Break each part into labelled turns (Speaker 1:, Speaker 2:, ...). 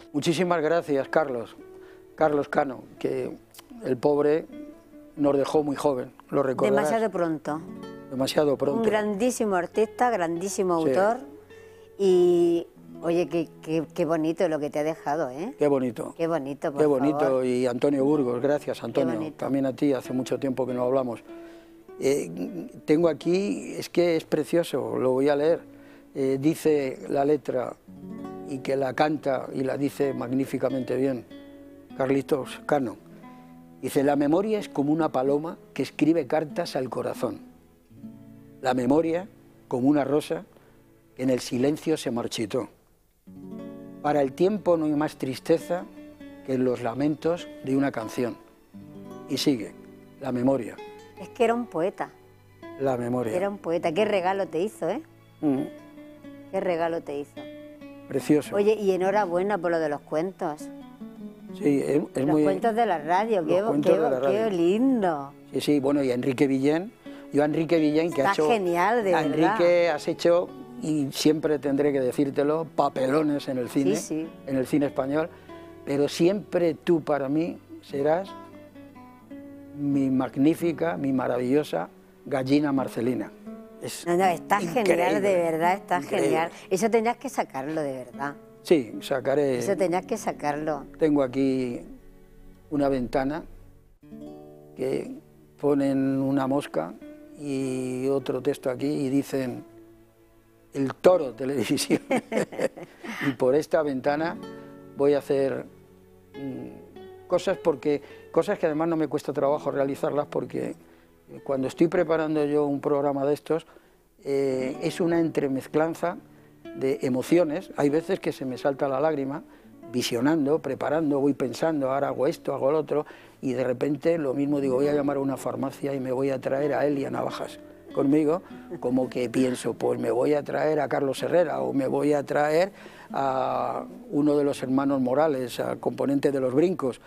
Speaker 1: Muchísimas gracias, Carlos Cano, que el pobre nos dejó muy joven, lo recordarás.
Speaker 2: Demasiado pronto.
Speaker 1: Demasiado pronto.
Speaker 2: Un grandísimo artista, grandísimo autor, y oye, qué bonito lo que te ha dejado, ¿eh?
Speaker 1: Qué bonito.
Speaker 2: Qué bonito, por
Speaker 1: Qué bonito,
Speaker 2: favor.
Speaker 1: y Antonio Burgos, gracias Antonio, también a ti, hace mucho tiempo que no hablamos. Tengo aquí, es que es precioso, lo voy a leer, dice la letra, y que la canta y la dice magníficamente bien, Carlitos Cano. Dice: la memoria es como una paloma que escribe cartas al corazón. La memoria como una rosa que en el silencio se marchitó. Para el tiempo no hay más tristeza que en los lamentos de una canción. Y sigue, la memoria.
Speaker 2: Es que era un poeta.
Speaker 1: La memoria.
Speaker 2: Era un poeta. Qué regalo te hizo, ¿eh? Qué regalo te hizo.
Speaker 1: Precioso.
Speaker 2: Oye, y enhorabuena por lo de los cuentos.
Speaker 1: Sí, es
Speaker 2: los
Speaker 1: muy...
Speaker 2: cuentos de la radio, qué lindo.
Speaker 1: Sí, sí, bueno, y Enrique Villén. Yo a Enrique Villén, que
Speaker 2: está
Speaker 1: ha hecho...
Speaker 2: genial, de verdad.
Speaker 1: Enrique, has hecho, y siempre tendré que decírtelo, papelones en el cine,
Speaker 2: sí, sí.
Speaker 1: En el cine español, pero siempre tú para mí serás mi magnífica, mi maravillosa gallina Marcelina.
Speaker 2: No, está genial, de verdad, está
Speaker 1: increíble.
Speaker 2: Genial. Eso tenías que sacarlo, de verdad.
Speaker 1: Sí, sacaré...
Speaker 2: Eso tenías que sacarlo.
Speaker 1: Tengo aquí una ventana que ponen una mosca y otro texto aquí y dicen El Toro Televisión. Y por esta ventana voy a hacer cosas que además no me cuesta trabajo realizarlas, porque cuando estoy preparando yo un programa de estos es una entremezclanza de emociones. Hay veces que se me salta la lágrima visionando, preparando, voy pensando, ahora hago esto, hago lo otro, y de repente lo mismo digo, voy a llamar a una farmacia y me voy a traer a Elia Navajas conmigo, como que pienso, pues me voy a traer a Carlos Herrera o me voy a traer a uno de los hermanos Morales, al componente de Los Brincos.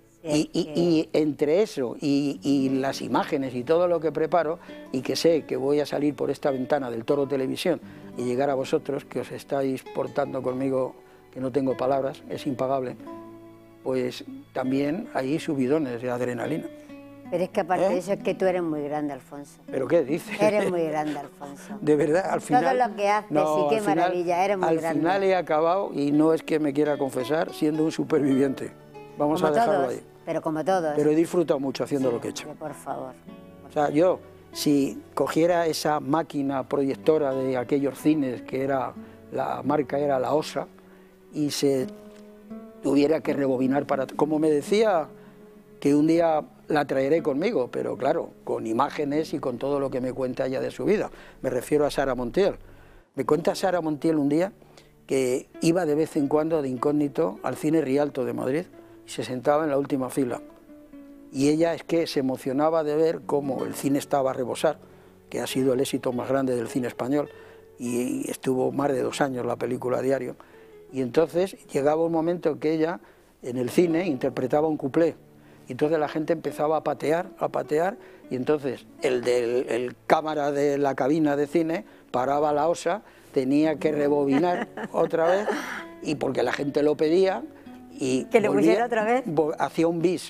Speaker 1: Y entre eso y las imágenes y todo lo que preparo, y que sé que voy a salir por esta ventana del Toro Televisión y llegar a vosotros, que os estáis portando conmigo, que no tengo palabras, es impagable, pues también hay subidones de adrenalina.
Speaker 2: Pero es que aparte de eso es que tú eres muy grande, Alfonso.
Speaker 1: ¿Pero qué dices?
Speaker 2: Eres muy grande, Alfonso.
Speaker 1: De verdad, al final...
Speaker 2: Todo lo que haces,
Speaker 1: no,
Speaker 2: sí, qué maravilla, eres muy grande.
Speaker 1: Al final he acabado, y no es que me quiera confesar, siendo un superviviente. Vamos a dejarlo ahí.
Speaker 2: Pero como todos.
Speaker 1: Pero he disfrutado mucho haciendo lo que he hecho.
Speaker 2: Por favor.
Speaker 1: O sea, yo, si cogiera esa máquina proyectora de aquellos cines, que era, la marca era la OSA, y se tuviera que rebobinar para... Como me decía, que un día la traeré conmigo, pero claro, con imágenes y con todo lo que me cuenta ella de su vida. Me refiero a Sara Montiel. Me cuenta Sara Montiel un día que iba de vez en cuando de incógnito al Cine Rialto de Madrid, y se sentaba en la última fila. Y ella es que se emocionaba de ver cómo el cine estaba a rebosar, que ha sido el éxito más grande del cine español, y estuvo más de 2 años la película a diario. Y entonces llegaba un momento que ella, en el cine, interpretaba un cuplé. Y entonces la gente empezaba a patear, y entonces el cámara de la cabina de cine paraba la OSA, tenía que rebobinar otra vez, y porque la gente lo pedía, y
Speaker 2: que le pusiera otra vez.
Speaker 1: Hacía un bis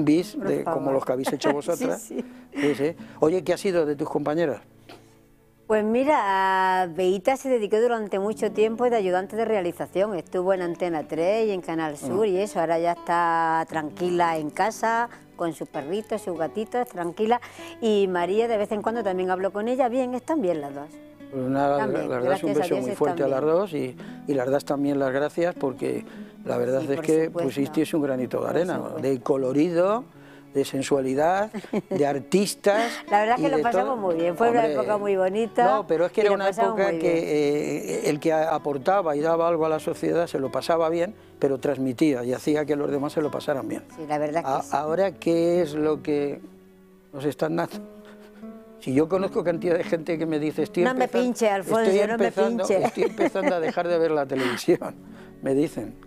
Speaker 1: como los que habéis hecho vosotras.
Speaker 2: Sí.
Speaker 1: Sí. Oye, ¿qué ha sido de tus compañeras?
Speaker 2: Pues mira, Beita se dedicó durante mucho tiempo de ayudante de realización. Estuvo en Antena 3 y en Canal Sur y eso. Ahora ya está tranquila en casa, con sus perritos, sus gatitos, tranquila. Y María, de vez en cuando también hablo con ella. Bien, están bien las dos.
Speaker 1: Pues nada, las das un beso muy fuerte a las dos, y las das también las gracias, porque la verdad es que pusisteis un granito de arena, de colorido, de sensualidad, de artistas.
Speaker 2: La verdad es que lo pasamos muy bien, fue una época muy bonita.
Speaker 1: No, pero es que era una época que el que aportaba y daba algo a la sociedad se lo pasaba bien, pero transmitía y hacía que los demás se lo pasaran bien.
Speaker 2: Sí, la verdad es que sí.
Speaker 1: Ahora, ¿qué es lo que nos están dando? Si yo conozco cantidad de gente que me dice,
Speaker 2: no me pinche, Alfonso, no me pinche.
Speaker 1: Estoy empezando a dejar de ver la televisión, me dicen.